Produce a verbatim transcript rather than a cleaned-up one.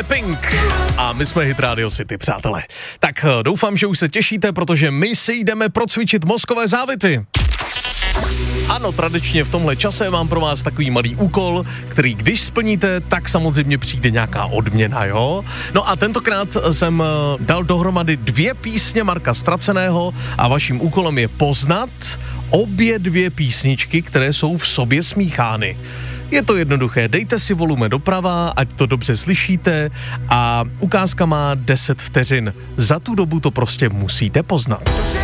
je Pink a my jsme Hit Radio City, přátelé. Tak doufám, že už se těšíte, protože my si jdeme procvičit mozkové závity. Ano, tradičně v tomhle čase mám pro vás takový malý úkol, který když splníte, tak samozřejmě přijde nějaká odměna, jo? No a tentokrát jsem dal dohromady dvě písně Marka Ztraceného a vaším úkolem je poznat obě dvě písničky, které jsou v sobě smíchány. Je to jednoduché, dejte si volume doprava, ať to dobře slyšíte a ukázka má deset vteřin. Za tu dobu to prostě musíte poznat.